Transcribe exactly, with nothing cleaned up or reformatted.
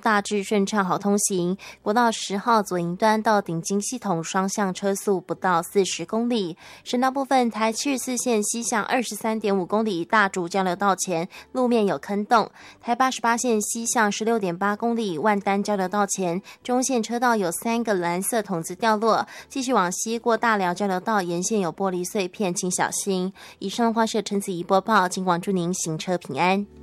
大致顺畅好通行。国道十号左营端到顶金系统双向车速不到四十公里。省道部分，台七十四线西向二十三点五公里大竹交流道前路面有坑洞。台八十八线西向十六点八公里万丹交流道前中线车道有三个蓝色筒子掉落。继续往西过大寮交流道沿线有玻璃碎片，请小心。以上话是陈子怡播报，尽管祝您行车平安。